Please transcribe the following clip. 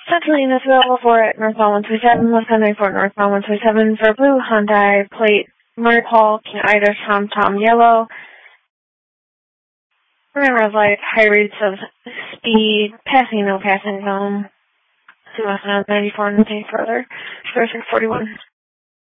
Central units available for at northbound 127, westbound 94 northbound 127 for blue Hyundai plate Murray Paul, King Ida, Tom Yellow. Remember red lights, high rates of speed, passing no passing zone. See westbound 94 and nothing further. 4641.